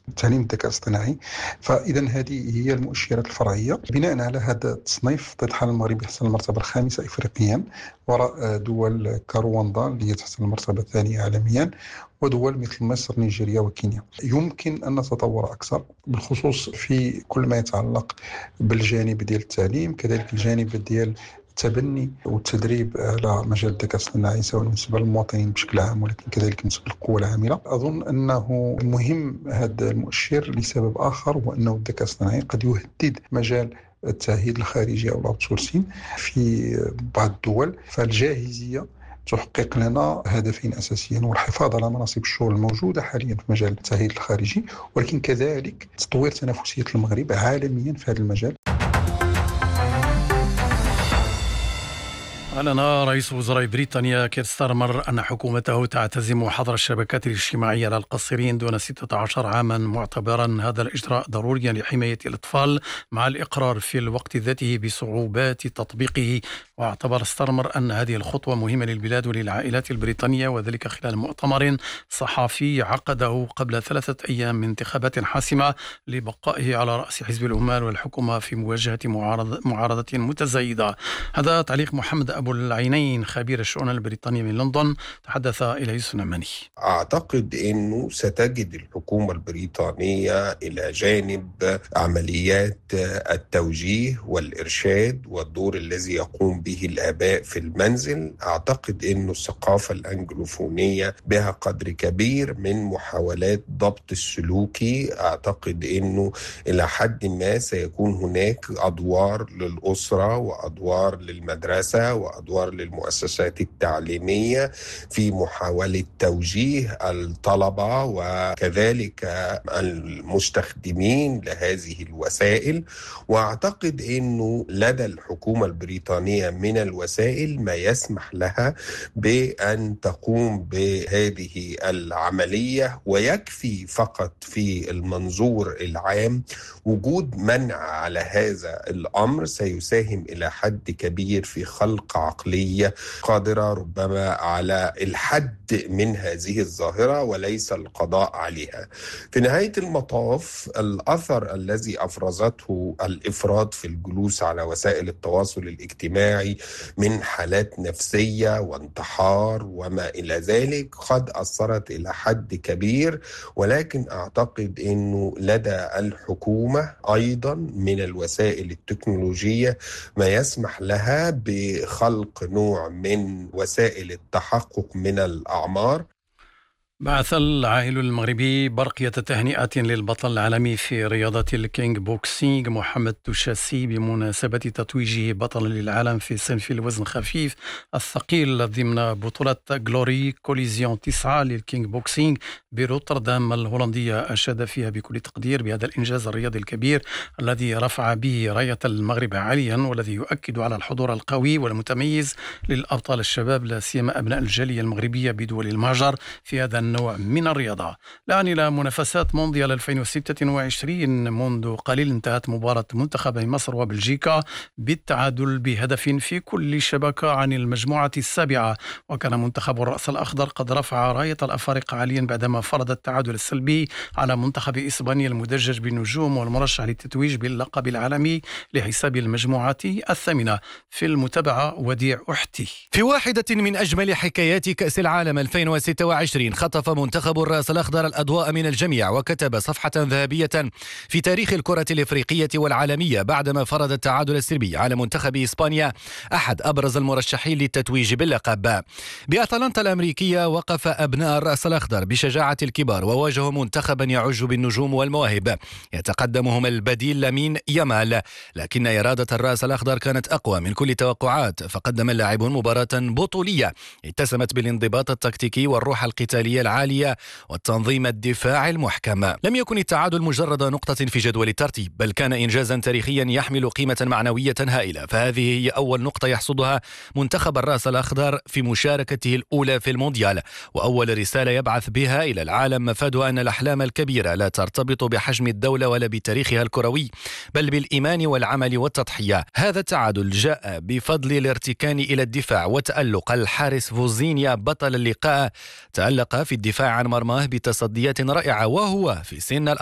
تعليم الذكاء الاصطناعي. فإذا هذه هي المؤشرات الفرعية. بناء على هذا التصنيف تحصل المغرب يحصل المرتبة الخامسة إفريقيا، وراء دول كرواندا اللي هي تحصل المرتبة الثانية عالميا، ودول مثل مصر، نيجيريا، وكينيا. يمكن أن نتطور أكثر بالخصوص في كل ما يتعلق بالجانب ديال التعليم، كذلك الجانب ديال التبني والتدريب على مجال الذكاء الاصطناعي، سواء بالنسبة للمواطنين بشكل عام ولكن كذلك بالنسبة للقوى العاملة. أظن أنه مهم هذا المؤشر لسبب آخر، هو أنه الذكاء الاصطناعي قد يهدد مجال التعهيد الخارجي أو الأوتسورسين في بعض الدول. فالجاهزية تحقق لنا هدفين أساسيين: والحفاظ على مناصب الشغل الموجودة حاليا في مجال التعهيد الخارجي، ولكن كذلك تطوير تنافسية المغرب عالميا في هذا المجال. أعلن رئيس وزراء بريطانيا كير ستارمر أن حكومته تعتزم حظر الشبكات الاجتماعية على القاصرين دون 16 عاما، معتبرا هذا الإجراء ضروريا لحماية الأطفال، مع الإقرار في الوقت ذاته بصعوبات تطبيقه. واعتبر ستارمر أن هذه الخطوة مهمة للبلاد وللعائلات البريطانية، وذلك خلال مؤتمر صحفي عقده قبل 3 أيام من انتخابات حاسمة لبقائه على رأس حزب العمال والحكومة في مواجهة معارضة متزايدة. هذا تعليق محمد أبو العينين خبير الشؤون البريطانية من لندن، تحدث إلى يوسف نعماني. أعتقد أنه ستجد الحكومة البريطانية إلى جانب عمليات التوجيه والإرشاد والدور الذي يقوم به الآباء في المنزل، أعتقد أنه الثقافة الأنجلوفونية بها قدر كبير من محاولات ضبط السلوكي. أعتقد أنه إلى حد ما سيكون هناك أدوار للأسرة وأدوار للمدرسة وأدوار للمؤسسات التعليمية في محاولة توجيه الطلبة وكذلك المستخدمين لهذه الوسائل. وأعتقد أنه لدى الحكومة البريطانية من الوسائل ما يسمح لها بأن تقوم بهذه العملية، ويكفي فقط في المنظور العام وجود منع على هذا الأمر سيساهم إلى حد كبير في خلق عقلية قادرة ربما على الحد من هذه الظاهرة وليس القضاء عليها. في نهاية المطاف الأثر الذي أفرزته الإفراط في الجلوس على وسائل التواصل الاجتماعي من حالات نفسية وانتحار وما إلى ذلك قد أثرت إلى حد كبير، ولكن أعتقد أنه لدى الحكومة أيضا من الوسائل التكنولوجية ما يسمح لها بخلق نوع من وسائل التحقق من الأعمار. بعث العائل المغربي برقية تهنئة للبطل العالمي في رياضة الكينج بوكسينج محمد توشاسي بمناسبة تتويجه بطلا للعالم في صنف الوزن الخفيف الثقيل ضمن بطولة غلوري كوليزيون 9 للكينج بوكسينج بروتردام الهولندية. أشاد فيها بكل تقدير بهذا الإنجاز الرياضي الكبير الذي رفع به راية المغرب عاليا، والذي يؤكد على الحضور القوي والمتميز للأبطال الشباب، لا سيما أبناء الجالية المغربية بدول المهجر في هذا النوع من الرياضة. الآن إلى منافسات مونديال 2026. منذ قليل انتهت مباراة منتخبي مصر وبلجيكا بالتعادل بهدف في كل شبكة عن المجموعة السابعة، وكان منتخب الرأس الأخضر قد رفع راية الأفارقة عاليا بعدما فرض التعادل السلبي على منتخب إسبانيا المدجج بالنجوم والمرشح للتتويج باللقب العالمي لحساب المجموعة الثامنة. في المتابعة وديع أحتي. في واحدة من أجمل حكايات كأس العالم 2026 خطف منتخب الرأس الأخضر الأضواء من الجميع وكتب صفحة ذهبية في تاريخ الكرة الإفريقية والعالمية بعدما فرض التعادل السلبي على منتخب إسبانيا، أحد أبرز المرشحين للتتويج باللقب. بأتلانتا الأمريكية وقف أبناء الرأس الأخضر بشجاعة الكبار وواجهوا منتخبا يعج بالنجوم والمواهب يتقدمهم البديل لامين يامال، لكن إرادة الرأس الأخضر كانت أقوى من كل توقعات، فقدم اللاعبون مباراة بطولية اتسمت بالانضباط التكتيكي والروح القتالية العالية والتنظيم الدفاعي المحكم. لم يكن التعادل مجرد نقطة في جدول الترتيب، بل كان إنجازا تاريخيا يحمل قيمة معنوية هائلة، فهذه هي أول نقطة يحصدها منتخب الرأس الأخضر في مشاركته الأولى في المونديال، وأول رسالة يبعث بها إلى العالم مفادها أن الأحلام الكبيرة لا ترتبط بحجم الدولة ولا بتاريخها الكروي، بل بالإيمان والعمل والتضحية. هذا التعادل جاء بفضل الارتكان إلى الدفاع وتألق الحارس فوزينيا بطل اللقاء، تألق في الدفاع عن مرماه بتصديات رائعة وهو في سن